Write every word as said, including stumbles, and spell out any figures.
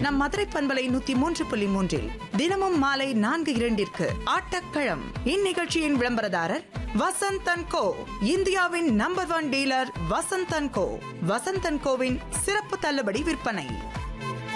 நம் மதுரை பண்பலை நூத்தி மூன்று புள்ளி மூன்றில் தினமும் மாலை நான்கு இரண்டிற்கு ஆட்டக்களம். இந்நிகழ்ச்சியின் விளம்பரதாரர் வசந்த் அண்ட் கோ, இந்தியாவின் number one dealer Vasanth and go. Vasanth and CoWIN சிறப்பு தள்ளுபடி விற்பனை.